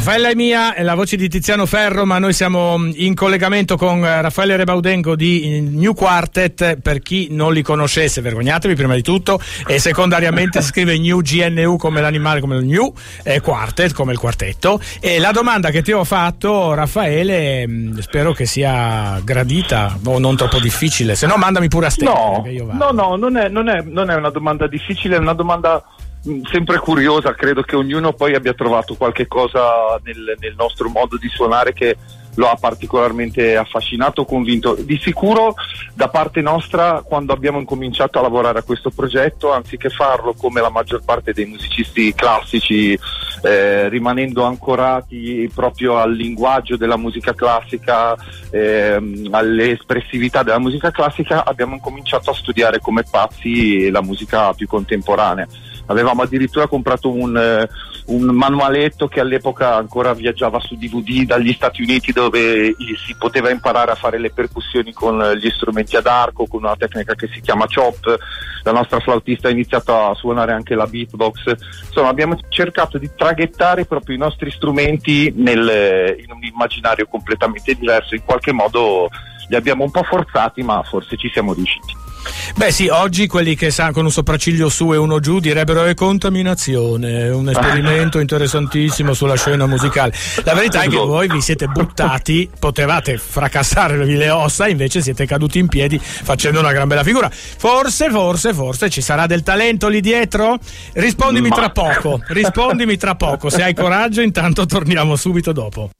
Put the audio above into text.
Raffaella è mia, è la voce di Tiziano Ferro, ma noi siamo in collegamento con Raffaele Rebaudengo di New Quartet. Per chi non li conoscesse, vergognatevi prima di tutto, e secondariamente si scrive New, GNU come l'animale, come il New, Quartet come il quartetto. E la domanda che ti ho fatto, Raffaele, spero che sia gradita o non troppo difficile, se no mandami pure a stelle. No, non è una domanda difficile, è una domanda sempre curiosa. Credo che ognuno poi abbia trovato qualche cosa nel nostro modo di suonare che lo ha particolarmente affascinato, convinto. Di sicuro da parte nostra, quando abbiamo incominciato a lavorare a questo progetto, anziché farlo come la maggior parte dei musicisti classici, rimanendo ancorati proprio al linguaggio della musica classica, alle espressività della musica classica, abbiamo incominciato a studiare come pazzi la musica più contemporanea. Avevamo addirittura comprato un manualetto che all'epoca ancora viaggiava su DVD dagli Stati Uniti, dove si poteva imparare a fare le percussioni con gli strumenti ad arco, con una tecnica che si chiama chop. La nostra flautista ha iniziato a suonare anche la beatbox. Insomma, abbiamo cercato di traghettare proprio i nostri strumenti in un immaginario completamente diverso. In qualche modo li abbiamo un po' forzati, ma forse ci siamo riusciti. Beh sì, oggi quelli che sanno con un sopracciglio su e uno giù direbbero è contaminazione, un esperimento interessantissimo sulla scena musicale. La verità è che voi vi siete buttati, potevate fracassarvi le ossa, invece siete caduti in piedi facendo una gran bella figura. Forse ci sarà del talento lì dietro? Rispondimi tra poco, se hai coraggio, intanto torniamo subito dopo.